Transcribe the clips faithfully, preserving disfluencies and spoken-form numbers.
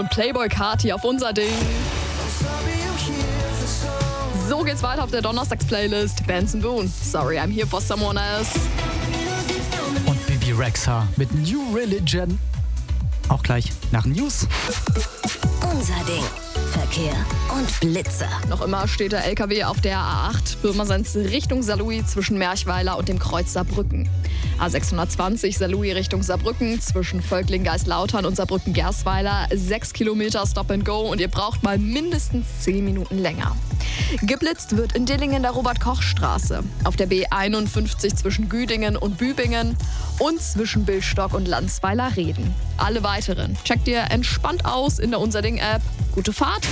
und Playboy Carti auf unser Ding. So geht's weiter auf der Donnerstags-Playlist. Benson Boone, Sorry I'm Here for Someone Else. Und Bibi Rexha mit New Religion. Auch gleich nach News. Unser Ding. Verkehr und Blitzer. Noch immer steht der L K W auf der A acht Pirmasens Richtung Saarlouis zwischen Merchweiler und dem Kreuz Saarbrücken. A sechshundertzwanzig Saarlouis Richtung Saarbrücken zwischen Völkling-Geislautern und Saarbrücken-Gersweiler. Sechs Kilometer Stop and Go und ihr braucht mal mindestens zehn Minuten länger. Geblitzt wird in Dillingen der Robert-Koch-Straße, auf der B einundfünfzig zwischen Güdingen und Bübingen und zwischen Billstock und Landsweiler-Reden. Alle weiteren checkt ihr entspannt aus in der Unser Ding-App. Gute Fahrt!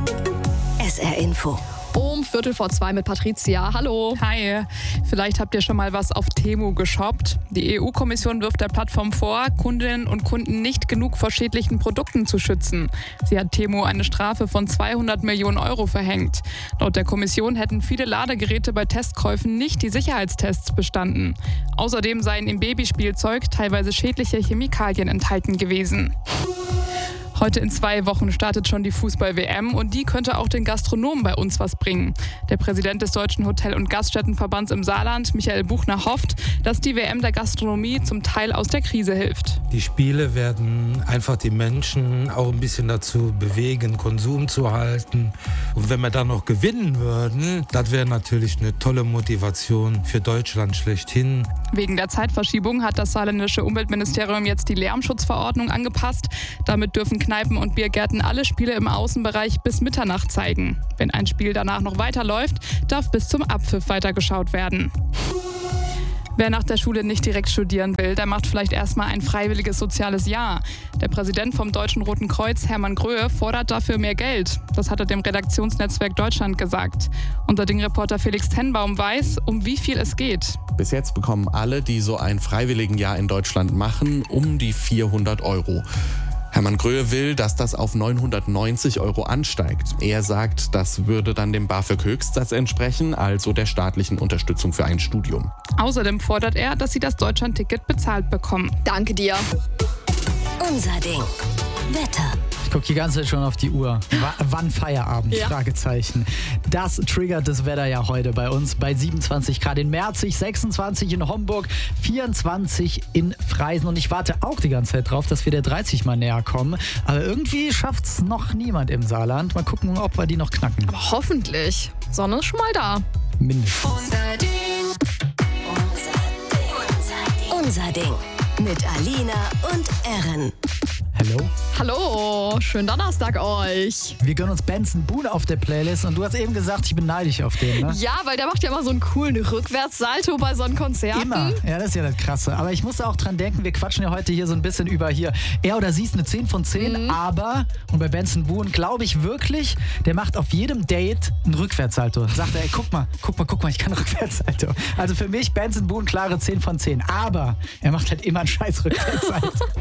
S R Info. Um Viertel vor zwei mit Patricia. Hallo. Hi. Vielleicht habt ihr schon mal was auf Temu geshoppt. Die E U-Kommission wirft der Plattform vor, Kundinnen und Kunden nicht genug vor schädlichen Produkten zu schützen. Sie hat Temu eine Strafe von zweihundert Millionen Euro verhängt. Laut der Kommission hätten viele Ladegeräte bei Testkäufen nicht die Sicherheitstests bestanden. Außerdem seien im Babyspielzeug teilweise schädliche Chemikalien enthalten gewesen. Heute in zwei Wochen startet schon die Fußball-W M und die könnte auch den Gastronomen bei uns was bringen. Der Präsident des Deutschen Hotel- und Gaststättenverbands im Saarland, Michael Buchner, hofft, dass die W M der Gastronomie zum Teil aus der Krise hilft. Die Spiele werden einfach die Menschen auch ein bisschen dazu bewegen, Konsum zu halten. Und wenn wir dann noch gewinnen würden, das wäre natürlich eine tolle Motivation für Deutschland schlechthin. Wegen der Zeitverschiebung hat das saarländische Umweltministerium jetzt die Lärmschutzverordnung angepasst. Damit dürfen Kneipen und Biergärten alle Spiele im Außenbereich bis Mitternacht zeigen. Wenn ein Spiel danach noch weiterläuft, darf bis zum Abpfiff weitergeschaut werden. Wer nach der Schule nicht direkt studieren will, der macht vielleicht erstmal ein freiwilliges soziales Jahr. Der Präsident vom Deutschen Roten Kreuz, Hermann Gröhe, fordert dafür mehr Geld. Das hat er dem Redaktionsnetzwerk Deutschland gesagt. Unser Ding-Reporter Felix Tenbaum weiß, um wie viel es geht. Bis jetzt bekommen alle, die so ein Freiwilligenjahr in Deutschland machen, um die vierhundert Euro. Hermann Gröhe will, dass das auf neunhundertneunzig Euro ansteigt. Er sagt, das würde dann dem BAföG-Höchstsatz entsprechen, also der staatlichen Unterstützung für ein Studium. Außerdem fordert er, dass sie das Deutschland-Ticket bezahlt bekommen. Danke dir. Unser Ding. Wetter. Ich gucke die ganze Zeit schon auf die Uhr. W- wann Feierabend? Ja. Fragezeichen. Das triggert das Wetter ja heute bei uns. Bei siebenundzwanzig Grad in Merzig, sechsundzwanzig in Homburg, vierundzwanzig in Freisen. Und ich warte auch die ganze Zeit drauf, dass wir der dreißig mal näher kommen. Aber irgendwie schafft es noch niemand im Saarland. Mal gucken, ob wir die noch knacken. Aber hoffentlich. Sonne ist schon mal da. Mindestens. Unser Ding. Unser Ding. Mit Alina und Erin. Hello? Hallo, schönen Donnerstag euch. Wir gönnen uns Benson Boone auf der Playlist. Und du hast eben gesagt, ich bin neidisch auf den, ne? Ja, weil der macht ja immer so einen coolen Rückwärtssalto bei so einem Konzert. Immer. Ja, das ist ja das Krasse. Aber ich muss auch dran denken, wir quatschen ja heute hier so ein bisschen über hier. Er oder sie ist eine zehn von zehn, Mhm. aber, und bei Benson Boone glaube ich wirklich, der macht auf jedem Date einen Rückwärtssalto. Sagt er, ey, guck mal, guck mal, guck mal, ich kann einen Rückwärtssalto. Also für mich Benson Boone klare zehn von zehn. Aber er macht halt immer einen scheiß Rückwärtssalto.